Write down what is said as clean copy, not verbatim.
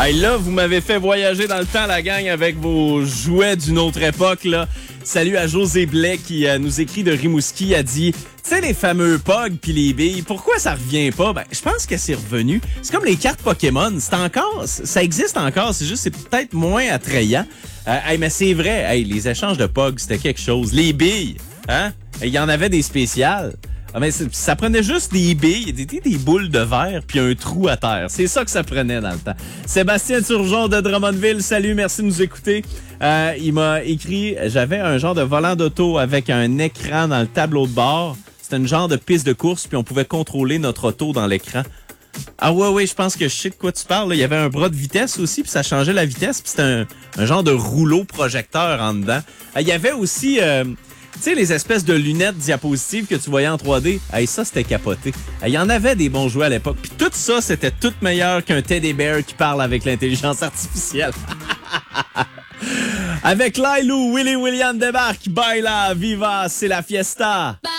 Hey, là, vous m'avez fait voyager dans le temps, la gang, avec vos jouets d'une autre époque, là. Salut à José Blais qui nous écrit de Rimouski, a dit... Tu sais, les fameux POG puis les billes, pourquoi ça revient pas? Ben, je pense que c'est revenu. C'est comme les cartes Pokémon. Ça existe encore. C'est juste, c'est peut-être moins attrayant. Mais c'est vrai. Hey, les échanges de POG, c'était quelque chose. Les billes, hein? Il y en avait des spéciales. Mais ça prenait juste des billes, des boules de verre puis un trou à terre. C'est ça que ça prenait dans le temps. Sébastien Turgeon de Drummondville, salut, merci de nous écouter. Il m'a écrit, j'avais un genre de volant d'auto avec un écran dans le tableau de bord. C'était une genre de piste de course puis on pouvait contrôler notre auto dans l'écran. Ah ouais, je pense que je sais de quoi tu parles. Là. Il y avait un bras de vitesse aussi puis ça changeait la vitesse puis c'était un genre de rouleau projecteur en dedans. Il y avait aussi... tu sais, les espèces de lunettes diapositives que tu voyais en 3D, hey, ça, c'était capoté. Il y en avait des bons jouets à l'époque. Puis tout ça, c'était tout meilleur qu'un teddy bear qui parle avec l'intelligence artificielle. Avec Lailou, Willy William débarque. Baila, viva, c'est la fiesta.